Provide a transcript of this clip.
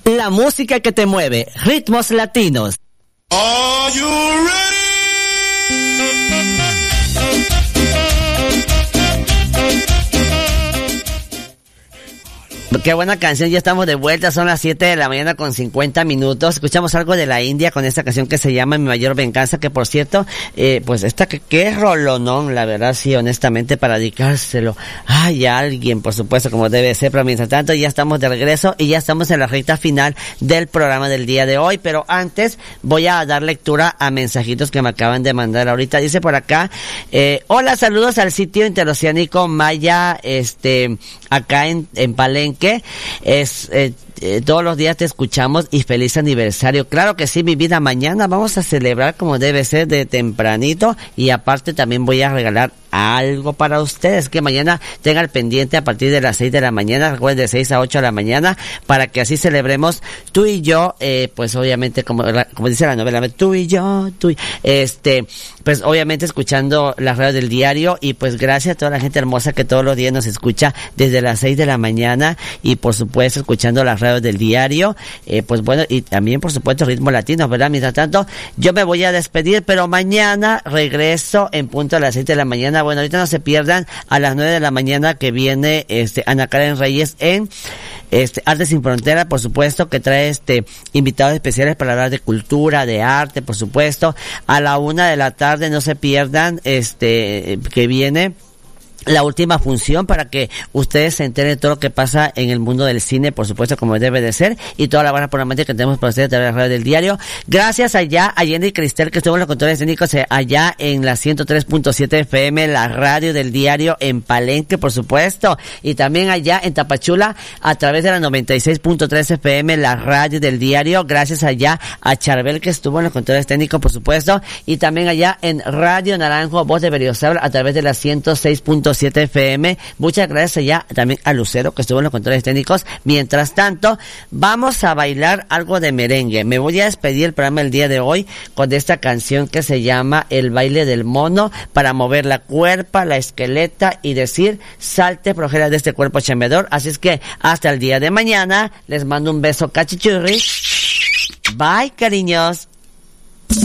La música que te mueve, ritmos latinos. Are you ready? Qué buena canción, ya estamos de vuelta, son las 7 de la mañana con 50 minutos. Escuchamos algo de la India con esta canción que se llama Mi Mayor Venganza, que por cierto, pues esta que es rolonón, la verdad, sí, honestamente, para dedicárselo a alguien, por supuesto, como debe ser. Pero mientras tanto, ya estamos de regreso y ya estamos en la recta final del programa del día de hoy. Pero antes voy a dar lectura a mensajitos que me acaban de mandar ahorita. Dice por acá, hola, saludos al sitio interoceánico Maya, acá en Palenque. Todos los días te escuchamos y feliz aniversario. Claro que sí, mi vida, mañana vamos a celebrar como debe ser de tempranito y aparte también voy a regalar algo para ustedes, que mañana tengan pendiente a partir de las 6 de la mañana, recuerden, de 6 a 8 de la mañana, para que así celebremos tú y yo, pues obviamente como dice la novela, tú y yo, pues obviamente escuchando la radio del diario y pues gracias a toda la gente hermosa que todos los días nos escucha desde las 6 de la mañana y por supuesto escuchando las radios del diario, pues bueno, y también por supuesto ritmo latino, ¿verdad? Mientras tanto, yo me voy a despedir, pero mañana regreso en punto a las 7 de la mañana. Bueno, ahorita no se pierdan a las 9 de la mañana que viene Ana Karen Reyes en Arte Sin Frontera, por supuesto, que trae invitados especiales para hablar de cultura, de arte, por supuesto. A la 1 de la tarde no se pierdan que viene la última función para que ustedes se enteren de todo lo que pasa en el mundo del cine, por supuesto, como debe de ser, y toda la buena programática que tenemos para ustedes a través de la radio del diario. Gracias allá a Allende y Cristel, que estuvo en los controles técnicos allá en la 103.7 FM, la radio del diario en Palenque, por supuesto, y también allá en Tapachula a través de la 96.3 FM, la radio del diario. Gracias allá a Charbel, que estuvo en los controles técnicos, por supuesto, y también allá en Radio Naranjo, voz de Berriozábal, a través de la 106.7 FM. Muchas gracias allá también a Lucero, que estuvo en los controles técnicos. Mientras tanto, vamos a bailar algo de merengue. Me voy a despedir el programa el día de hoy con esta canción que se llama El Baile del Mono, para mover la cuerpa, la esqueleta y decir, salte projera de este cuerpo chambeador. Así es que hasta el día de mañana, les mando un beso cachichurri. Bye, cariños.